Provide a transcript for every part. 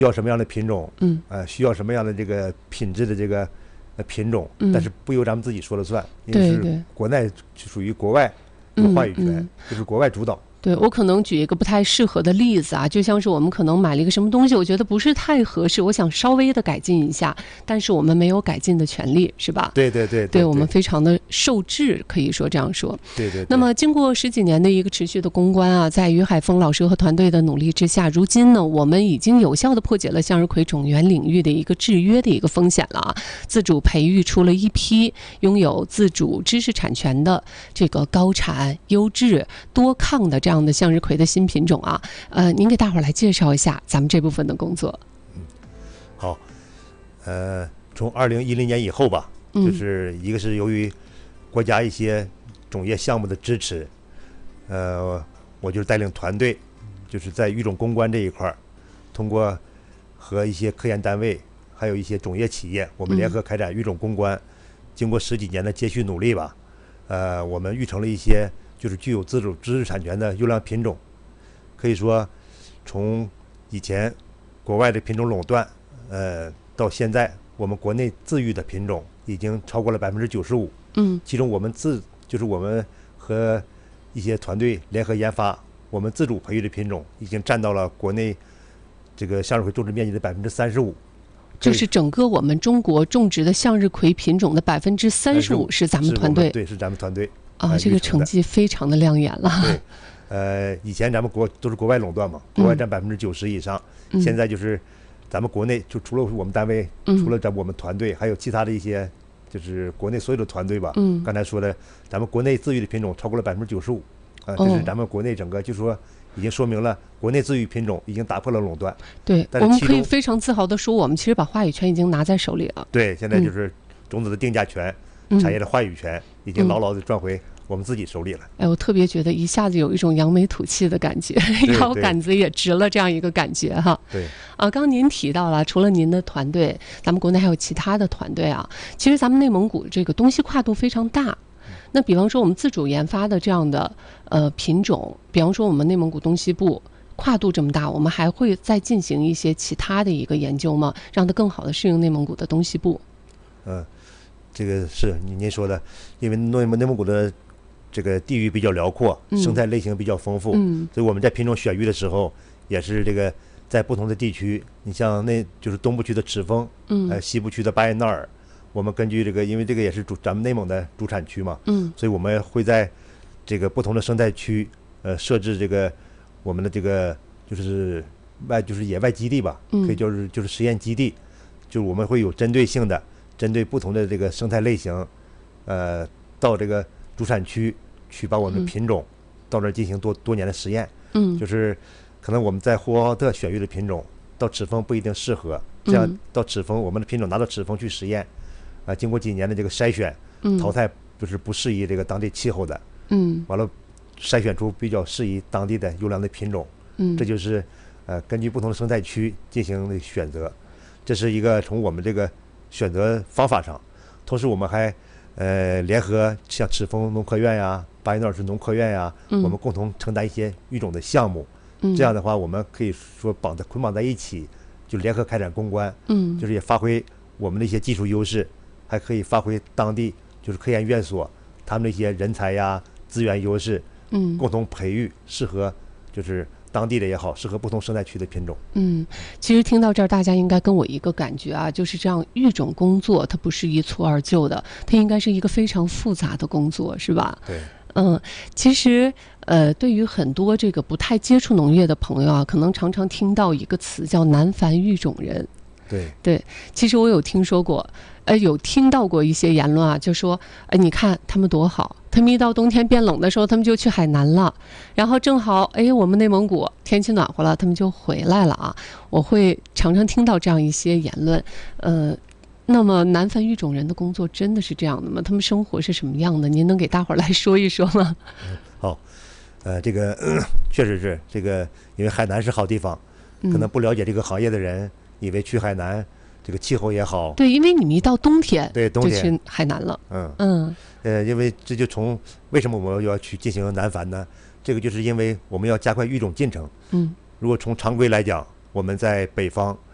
要什么样的品种，需要什么样的这个品质的这个品种，但是不由咱们自己说了算，因为是国内属于国外有话语权，就是国外主导。 对，我可能举一个不太适合的例子啊，就像是我们可能买了一个什么东西，我觉得不是太合适，我想稍微的改进一下，但是我们没有改进的权利，是吧？ 对， 我们非常的受制，可以说这样说。 对。 那么经过10几年的一个持续的攻关啊，在于海峰老师和团队的努力之下，如今呢，我们已经有效的破解了向日葵种源领域的一个制约的一个风险了啊，自主培育出了一批拥有自主知识产权的这个高产、优质、多抗的这样的向日葵的新品种啊，您给大伙儿来介绍一下咱们这部分的工作。 好，从2010年以后吧，就是一个是由于国家一些种业项目的支持，我就是带领团队，就是在育种攻关这一块，通过和一些科研单位，还有一些种业企业，我们联合开展育种攻关，经过10几年的接续努力吧，我们育成了一些就是具有自主知识产权的优良品种，可以说从以前国外的品种垄断，到现在我们国内自育的品种已经超过了95%。其中我们就是我们和一些团队联合研发，我们自主培育的品种已经占到了国内这个向日葵种植面积的35%。 就是整个我们中国种植的向日葵品种的35%是咱们团队。 对，是咱们团队。 这个成绩非常的亮眼了。 对，以前咱们都是国外垄断嘛，国外占90%以上，现在就是咱们国内就除了我们单位，除了我们团队，还有其他的一些就是国内所有的团队吧。刚才说的，咱们国内自育的品种超过了95%，这是咱们国内整个就说已经说明了国内自育品种已经打破了垄断。 对，我们可以非常自豪的说，我们其实把话语权已经拿在手里了。 对，现在就是种子的定价权、产业的话语权已经牢牢的赚回我们自己手里了。 我特别觉得一下子有一种扬眉吐气的感觉，腰杆子也直了这样一个感觉哈。 对。 刚刚您提到了，除了您的团队，咱们国内还有其他的团队啊。其实咱们内蒙古这个东西跨度非常大。那比方说我们自主研发的这样的品种，比方说我们内蒙古东西部跨度这么大，我们还会再进行一些其他的一个研究吗？让它更好的适应内蒙古的东西部。 这个是您说的，因为内蒙古的这个地域比较辽阔，生态类型比较丰富，所以我们在品种选育的时候，也是这个在不同的地区，你像就是东部区的赤峰，西部区的巴彦淖尔，我们根据这个，因为这个也是咱们内蒙的主产区嘛，所以我们会在这个不同的生态区，设置这个我们的这个就是野外基地吧，可以就是实验基地，就是我们会有针对性的，针对不同的这个生态类型，到这个主产区去把我们的品种到那儿进行多年的实验，就是可能我们在呼和浩特选育的品种到赤峰不一定适合，这样到赤峰我们的品种拿到赤峰去实验，经过几年的这个筛选，淘汰就是不适宜这个当地气候的，完了筛选出比较适宜当地的优良的品种，这就是根据不同的生态区进行的选择，这是一个从我们这个选择方法上，同时我们还联合像赤峰农科院呀、巴彦淖尔市农科院呀，我们共同承担一些育种的项目，这样的话我们可以说捆绑在一起，就联合开展攻关，就是也发挥我们的一些技术优势，还可以发挥当地就是科研院所他们的一些人才呀、资源优势，共同培育适合就是当地的也好，适合不同生态区的品种。 其实听到这儿，大家应该跟我一个感觉啊，就是这样育种工作它不是一蹴而就的，它应该是一个非常复杂的工作，是吧？ 对。 其实对于很多这个不太接触农业的朋友啊，可能常常听到一个词叫南繁育种人。对，其实我有听说过，有听到过一些言论啊，就说，你看他们多好，他们一到冬天变冷的时候，他们就去海南了，然后正好，我们内蒙古天气暖和了，他们就回来了啊。我会常常听到这样一些言论，那么南繁育种人的工作真的是这样的吗？他们生活是什么样的？您能给大伙儿来说一说吗？ 好，这个确实是这个，因为海南是好地方，可能不了解这个行业的人以为去海南这个气候也好。 对，因为你们一到冬天， 对，冬天就去海南了。 因为这就从为什么我们要去进行南繁呢？这个就是因为我们要加快育种进程。如果从常规来讲，我们在北方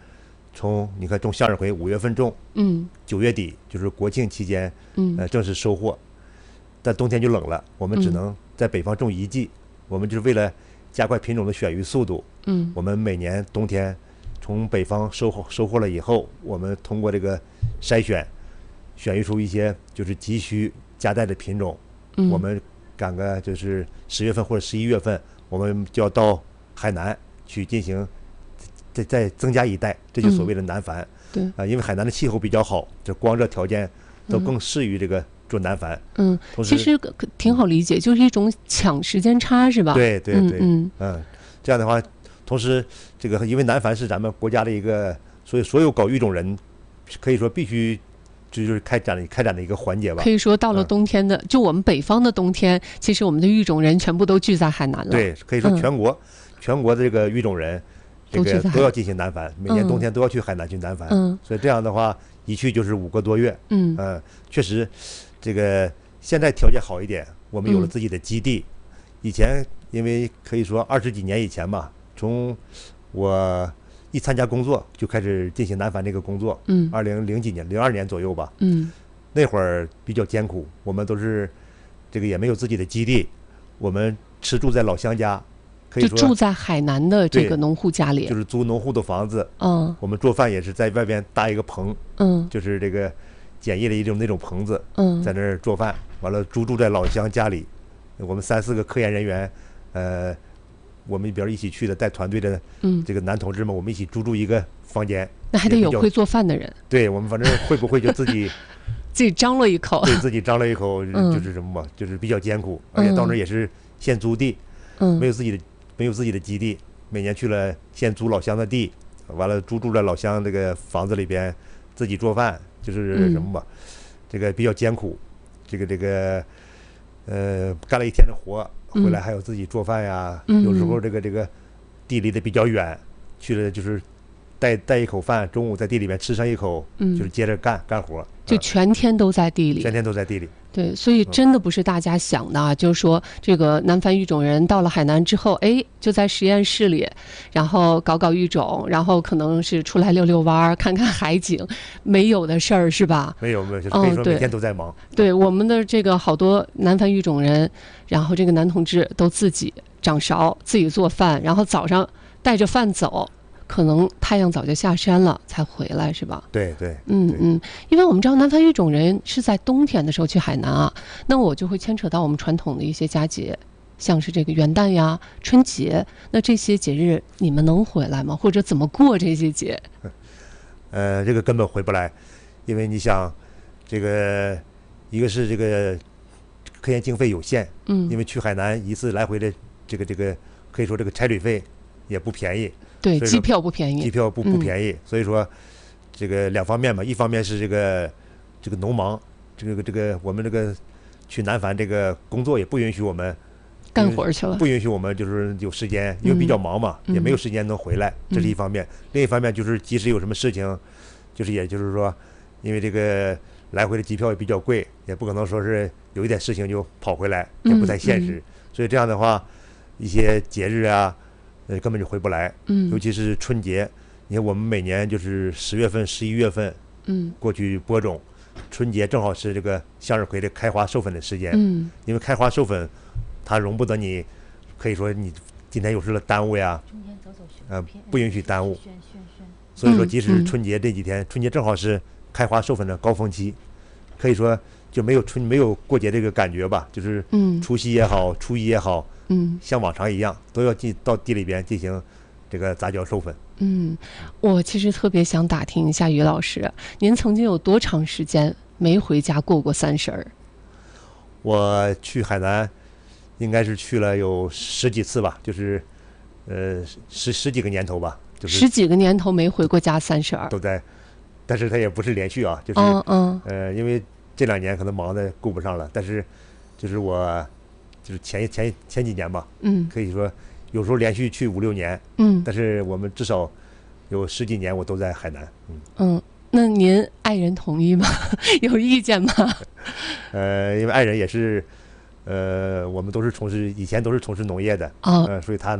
你看种向日葵5月份种，9月底就是国庆期间，正式收获。但冬天就冷了，我们只能在北方种1季。我们就是为了加快品种的选育速度，我们每年冬天从北方收获了以后，我们通过这个筛选育出一些就是急需加带的品种。我们赶个就是10月份或者11月份，我们就要到海南去进行再增加一代，这就所谓的南繁。 对因为海南的气候比较好，这光热条件都更适于这个做南繁。 其实挺好理解，就是一种抢时间差，是吧？ 对，这样的话，同时这个因为南繁是咱们国家的一个，所以所有搞育种人可以说必须就是开展的一个环节吧。 可以说到了冬天的，就我们北方的冬天，其实我们的育种人全部都聚在海南了。 对，可以说全国的这个育种人，这个都要进行南繁，每年冬天都要去海南去南繁。所以这样的话，一去就是5个多月。确实，这个现在条件好一点，我们有了自己的基地。以前因为可以说20几年以前吧，从我一参加工作就开始进行南繁这个工作。2000几年，02年左右吧。那会儿比较艰苦，我们都是这个也没有自己的基地，我们吃住在老乡家。可以说就住在海南的这个农户家里， 就是租农户的房子。我们做饭也是在外边搭一个棚，就是这个简易的那种棚子，在那儿做饭。完了住在老乡家里，我们3、4个科研人员，我们比如一起去的带团队的这个男同志们，我们一起住一个房间。 那还得有会做饭的人。 对，我们反正会不会就自己自己张了一口， 对自己张了一口，就是什么嘛，就是比较艰苦，而且到那儿也是现租地，没有自己的基地，每年去了先租老乡的地，完了住在老乡这个房子里边，自己做饭，就是什么吧，这个比较艰苦，这个干了一天的活，回来还有自己做饭呀，有时候这个地离得比较远，去了就是带一口饭，中午在地里面吃上一口，就是接着干活， 就全天都在地里， 全天都在地里。 对，所以真的不是大家想的啊，就是说这个南繁育种人到了海南之后，就在实验室里，然后搞育种，然后可能是出来遛弯，看看海景，没有的事儿是吧？ 没有，就是可以说每天都在忙。 对，我们的这个好多南繁育种人，然后这个男同志都自己掌勺，自己做饭，然后早上带着饭走。可能太阳早就下山了才回来，是吧？ 对， 因为我们知道南繁育种人是在冬天的时候去海南啊，那我就会牵扯到我们传统的一些佳节，像是这个元旦呀、春节，那这些节日你们能回来吗？或者怎么过这些节？ 这个根本回不来，因为你想，这个一个是这个科研经费有限，因为去海南一次来回的这个可以说这个差旅费也不便宜。 对，机票不便宜， 机票不便宜，所以说这个2方面嘛，一方面是这个农忙，这个我们这个去南繁这个工作也不允许我们干活去了， 不允许我们就是有时间，因为比较忙嘛，也没有时间能回来，这是一方面。另一方面就是即使有什么事情，也就是说，因为这个来回的机票也比较贵，也不可能说是有一点事情就跑回来，也不太现实。所以这样的话，一些节日啊。根本就回不来，尤其是春节，你看我们每年就是10月份、11月份，过去播种，春节正好是这个向日葵的开花授粉的时间，因为开花授粉，它容不得你，可以说你今天有事了耽误呀，不允许耽误，所以说即使春节这几天，春节正好是开花授粉的高峰期，可以说就没有过节这个感觉吧，就是除夕也好，初一也好。像往常一样，都要到地里边进行这个杂交授粉。 我其实特别想打听一下于老师，您曾经有多长时间没回家过30？ 我去海南，应该是去了有10几次吧，就是十几个年头吧，就是 10几个年头没回过家30， 都在，但是它也不是连续啊，就是因为这2年可能忙的顾不上了，但是就是我。就是前几年吧，可以说有时候连续去5、6年，但是我们至少有10几年我都在海南， 那您爱人同意吗？有意见吗？ 因为爱人也是，我们以前都是从事农业的，所以他能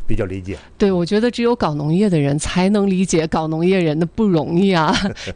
比较理解。 对，我觉得只有搞农业的人才能理解搞农业人的不容易啊。